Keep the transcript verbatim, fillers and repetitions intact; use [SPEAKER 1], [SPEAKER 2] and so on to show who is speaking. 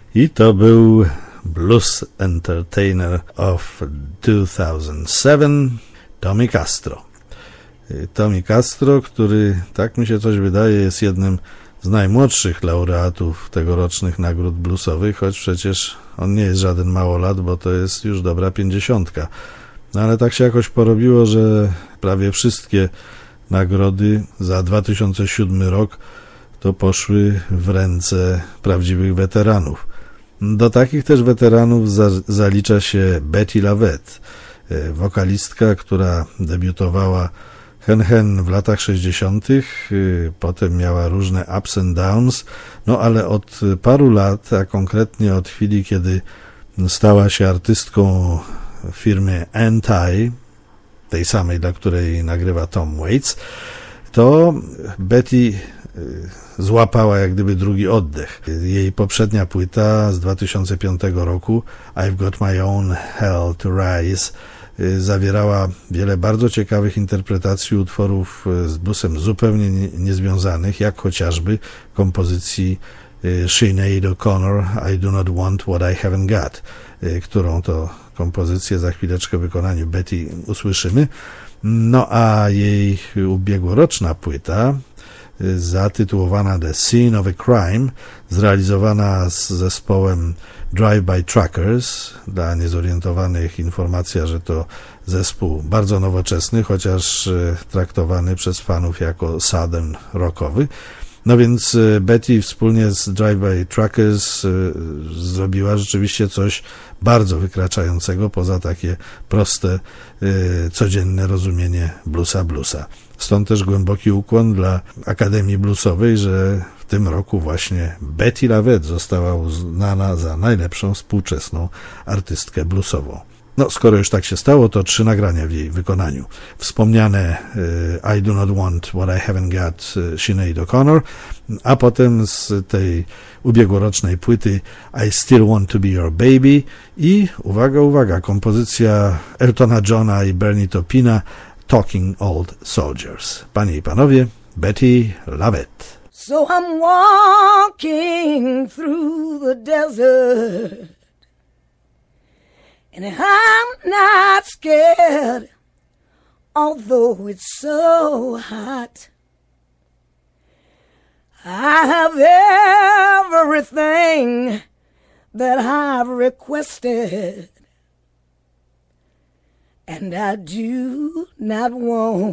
[SPEAKER 1] I to był Blues Entertainer of two thousand seven, Tommy Castro. Tommy Castro, który, tak mi się coś wydaje, jest jednym z najmłodszych laureatów tegorocznych nagród bluesowych, choć przecież on nie jest żaden małolat, bo to jest już dobra pięćdziesiątka. No ale tak się jakoś porobiło, że prawie wszystkie nagrody za dwa tysiące siódmy rok to poszły w ręce prawdziwych weteranów. Do takich też weteranów za, zalicza się Bettye LaVette, wokalistka, która debiutowała hen hen w latach sześćdziesiątych, potem miała różne ups and downs, no ale od paru lat, a konkretnie od chwili, kiedy stała się artystką firmy Anti, tej samej, dla której nagrywa Tom Waits, to Bettye złapała jak gdyby drugi oddech. Jej poprzednia płyta z dwa tysiące piątego roku, I've Got My Own Hell to Rise, zawierała wiele bardzo ciekawych interpretacji utworów z bluesem zupełnie niezwiązanych, jak chociażby kompozycji Sinead O'Connor I Do Not Want What I Haven't Got, którą to kompozycję za chwileczkę w wykonaniu Bettye usłyszymy. No a jej ubiegłoroczna płyta, zatytułowana The Scene of a Crime, zrealizowana z zespołem Drive-By Truckers. Dla niezorientowanych informacja, że to zespół bardzo nowoczesny, chociaż traktowany przez fanów jako southern rockowy. No więc Bettye wspólnie z Drive-By Truckers zrobiła rzeczywiście coś bardzo wykraczającego poza takie proste, codzienne rozumienie bluesa bluesa. Stąd też głęboki ukłon dla Akademii Bluesowej, że w tym roku właśnie Bettye LaVette została uznana za najlepszą współczesną artystkę bluesową. No, skoro już tak się stało, to trzy nagrania w jej wykonaniu. Wspomniane y, I Do Not Want What I Haven't Got y, Sinead O'Connor, a potem z tej ubiegłorocznej płyty I Still Want to Be Your Baby i, uwaga, uwaga, kompozycja Eltona Johna i Bernie Taupina, Talking Old Soldiers. Panie i panowie, Bettye LaVette.
[SPEAKER 2] So I'm walking through the desert, and I'm not scared, although it's so hot. I have everything that I've requested, and I do not want